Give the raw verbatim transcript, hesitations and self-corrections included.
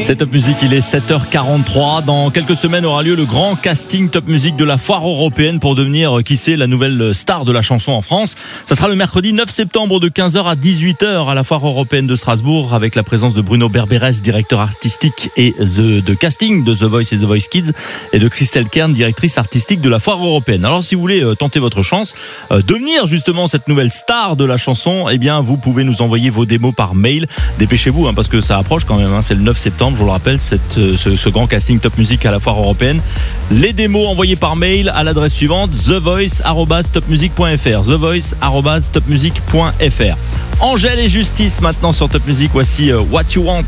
C'est Top Music, il est sept heures quarante-trois. Dans quelques semaines aura lieu le grand casting Top Music de la foire européenne pour devenir, qui sait, la nouvelle star de la chanson en France. Ça sera le mercredi neuf septembre de quinze heures à dix-huit heures à la foire européenne de Strasbourg, avec la présence de Bruno Berberes, directeur artistique et de, de casting de The Voice et The Voice Kids, et de Christelle Kern, directrice artistique de la foire européenne. Alors si vous voulez euh, tenter votre chance, euh, devenir justement cette nouvelle star de la chanson, eh bien vous pouvez nous envoyer vos démos par mail. Dépêchez-vous hein, parce que ça approche quand même, hein, c'est le neuf septembre. Je vous le rappelle, cette, ce, ce grand casting Top Music à la foire européenne. Les démos envoyées par mail à l'adresse suivante: the voice arobase top music point f r. the voice arobase top music point f r. Angèle et Justice maintenant sur Top Music. Voici uh, What You Want.